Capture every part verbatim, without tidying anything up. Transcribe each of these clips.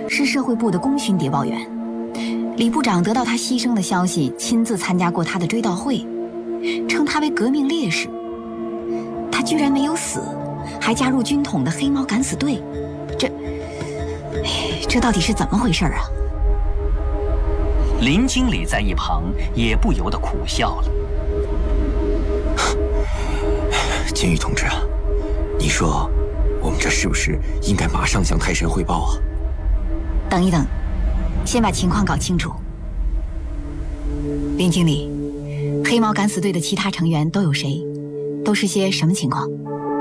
是社会部的功勋谍报员。李部长得到他牺牲的消息，亲自参加过他的追悼会，称他为革命烈士。他居然没有死，还加入军统的黑猫敢死队，这，这到底是怎么回事啊？ 林经理在一旁也不由得苦笑了。 金宇同志啊，你说我们这是不是应该马上向泰山汇报啊？ 等一等，先把情况搞清楚。林经理，黑猫敢死队的其他成员都有谁？都是些什么情况？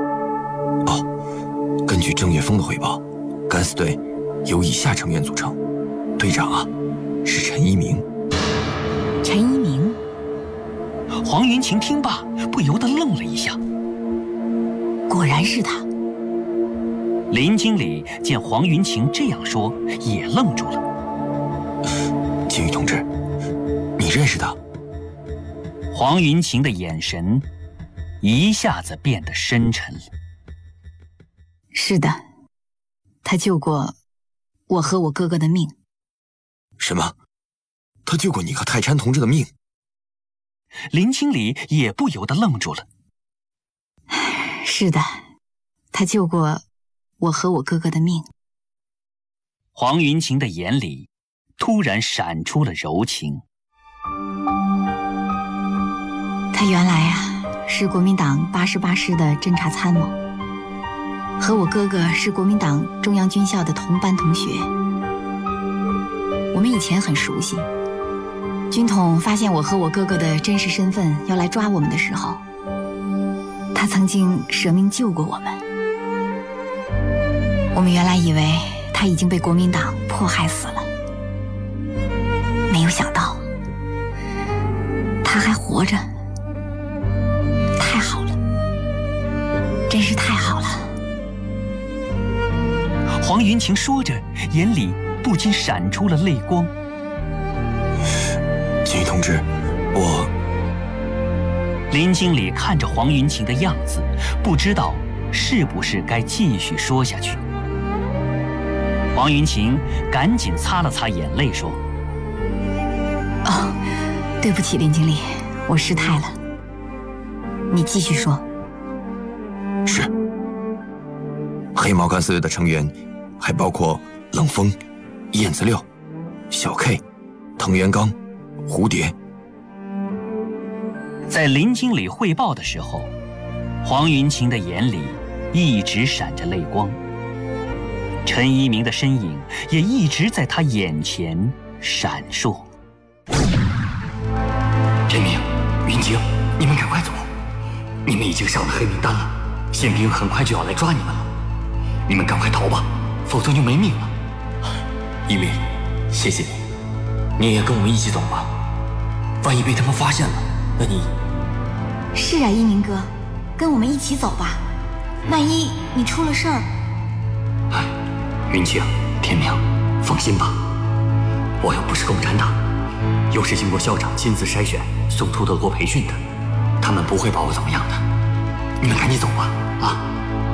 哦，根据郑岳峰的汇报，敢死队由以下成员组成，队长啊是陈一鸣。 陈一鸣？ 黄云晴听罢不由得愣了一下。 果然是他。 林经理见黄云晴这样说，也愣住了。 金宇同志，你认识他？ 黄云晴的眼神一下子变得深沉了。 是的，他救过我和我哥哥的命。 什么？他救过你和泰山同志的命？ 林经理也不由得愣住了。 是的，他救过我和我哥哥的命。 黄云晴的眼里突然闪出了柔情。 他原来啊是国民党八十八师的侦察参谋，和我哥哥是国民党中央军校的同班同学。我们以前很熟悉。军统发现我和我哥哥的真实身份要来抓我们的时候，他曾经舍命救过我们。我们原来以为他已经被国民党迫害死了，没有想到他还活着。太好了，真是太好了。 黄云晴说着，眼里不禁闪出了泪光。 金宇同志，我…… 林经理看着黄云晴的样子，不知道是不是该继续说下去。黄云晴赶紧擦了擦眼泪，说：“ 哦，对不起，林经理，我失态了。你继续说。” 是。黑猫敢死队的成员还包括冷风、燕子六、小 K、藤原刚、蝴蝶。 在林经理汇报的时候，黄云晴的眼里一直闪着泪光，陈一鸣的身影也一直在他眼前闪烁。 天明、云晴，你们赶快走，你们已经上了黑名单了，宪兵很快就要来抓你们了，你们赶快逃吧，否则就没命了。 一鸣，谢谢你，你也跟我们一起走吧，万一被他们发现了，那你…… 是啊，一鸣哥，跟我们一起走吧，万一你出了事儿…… 哎，云晴、天明，放心吧，我又不是共产党，又是经过校长亲自筛选送出德国培训的，他们不会把我怎么样的。你们赶紧走吧，啊！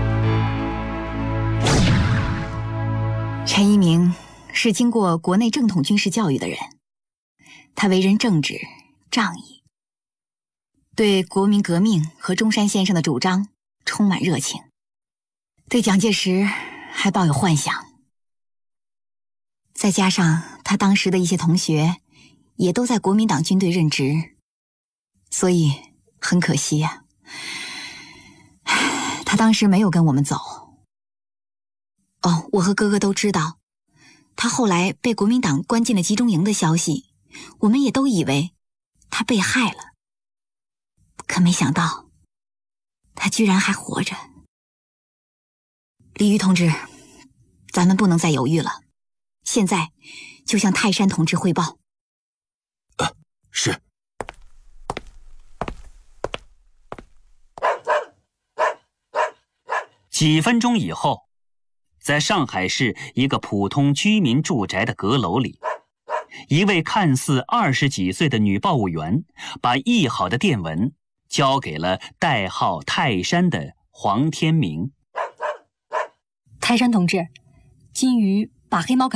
陈一鸣是经过国内正统军事教育的人，他为人正直、仗义，对国民革命和中山先生的主张充满热情，对蒋介石还抱有幻想。再加上他当时的一些同学也都在国民党军队任职，所以很可惜呀、啊，他当时没有跟我们走。哦，我和哥哥都知道，他后来被国民党关进了集中营的消息，我们也都以为他被害了，可没想到他居然还活着。李玉同志，咱们不能再犹豫了，现在就向泰山同志汇报。 呃，是。 几分钟以后，在上海市一个普通居民住宅的阁楼里，一位看似二十几岁的女报务员把译好的电文交给了代号泰山的黄天明。 泰山同志，金鱼把黑猫